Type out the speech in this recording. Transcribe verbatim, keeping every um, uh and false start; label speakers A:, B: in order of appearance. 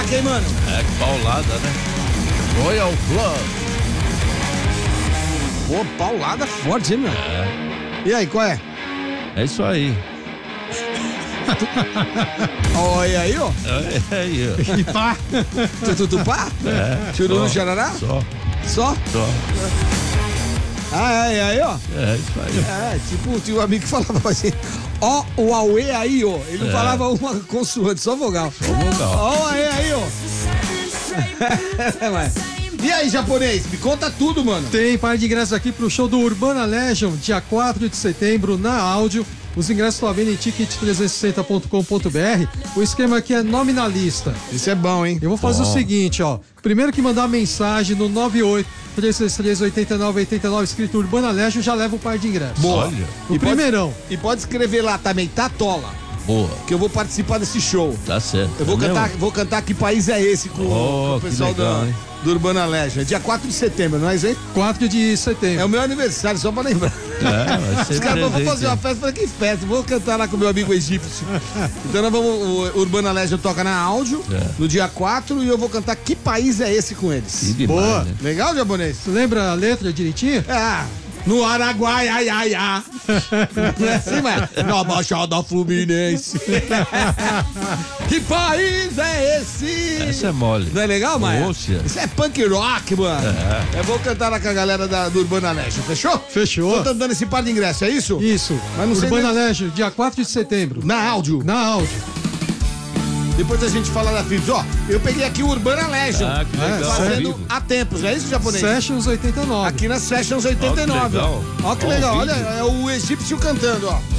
A: toca, hein, mano?
B: É, que paulada, né? Royal Blood.
A: Pô, paulada forte, hein, meu?
B: É.
A: E aí, qual é?
B: É isso aí.
A: Olha aí, ó.
B: É aí, ó.
A: E pá. Tutupá?
B: É.
A: Chururu no Xarará?
B: Só.
A: Só?
B: Só.
A: Ah, é, aí, ó.
B: É, isso aí.
A: É, tipo, tinha um amigo que falava assim, ó, o auê aí, ó. Ele não
B: É.
A: falava uma consoante, só vogal.
B: Só vogal.
A: Ó, o aê aí, ó. É, mas... E aí, japonês, me conta tudo, mano.
C: Tem par de ingressos aqui pro show do Urbana Legion, dia quatro de setembro, na áudio. Os ingressos estão à venda em ticket trezentos e sessenta ponto com ponto b r. O esquema aqui é nominalista.
A: Isso é bom, hein?
C: Eu vou fazer
B: Bom.
C: o seguinte, ó. Primeiro que mandar mensagem no nove oito três seis três oito nove oito nove escrito Urbana Legion, já leva o par de ingressos.
A: Boa.
B: Olha.
C: O
A: E pode-
C: primeirão.
A: E pode escrever lá também, Tatola,
B: Boa.
A: que eu vou participar desse show.
B: Tá certo.
A: Eu vou
B: É
A: cantar,
B: mesmo?
A: vou cantar Que País é Esse com,
B: Oh,
A: com o
B: que
A: pessoal
B: legal,
A: da,
B: hein?
A: do Urbana Legion. Dia quatro de setembro, não é isso aí?
C: quatro de setembro.
A: É o meu aniversário, só pra lembrar.
B: É, vai ser
A: Os caras vão
B: presente,
A: fazer uma
B: hein?
A: festa, falei, que festa, vou cantar lá com meu amigo egípcio. Então nós vamos, o Urbana Legion toca na áudio,
B: É.
A: no dia quatro, e eu vou cantar Que País é Esse com
B: Que
A: eles.
B: demais,
C: Boa.
B: né?
A: Legal, japonês?
C: Você lembra a letra direitinho?
A: Ah, no Araguai, ai, ai, ai. Não é assim, mas na Baixada Fluminense. Que país é esse?
B: Essa é mole.
A: Não é legal, Maia?
B: Poxa.
A: Isso é punk rock, mano.
B: É.
A: Eu vou cantar lá com a galera da, do Urbana Legion, fechou?
C: Fechou.
A: Tô dando esse par de ingresso, é isso?
C: Isso.
A: Mas não sei
C: Urbana
A: nem-
C: Legion, dia quatro de setembro.
A: Na áudio.
C: Na áudio.
A: Depois a gente fala da Philips. Ó, eu peguei aqui o Urbana Legion.
B: Ah, que legal.
C: É,
B: ao
A: Fazendo
B: vivo.
A: há tempos, é isso, japonês?
C: Sessions oitenta e nove.
A: Aqui na Sessions oitenta e nove.
B: Ó, que legal.
A: Ó, que
B: Ao
A: legal.
B: vivo.
A: Olha, é o egípcio cantando, ó.